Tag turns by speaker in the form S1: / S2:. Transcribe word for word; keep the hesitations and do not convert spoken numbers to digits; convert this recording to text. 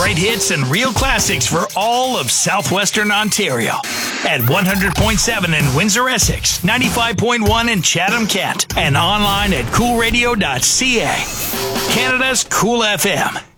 S1: great hits and real classics for all of southwestern Ontario. At one hundred point seven in Windsor, Essex, ninety-five point one in Chatham, Kent, and online at cool radio dot c a. Canada's Cool F M.